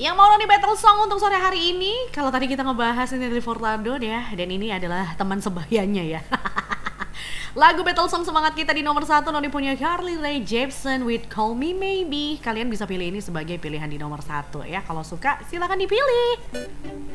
Yang mau Noni battle song untuk sore hari ini, kalau tadi kita ngebahas ini dari Forlando ya, dan ini adalah teman sebayanya ya. Lagu battle song semangat kita di nomor 1 Noni punya Carly Rae Jepsen with Call Me Maybe. Kalian bisa pilih ini sebagai pilihan di nomor 1 ya. Kalau suka silahkan dipilih.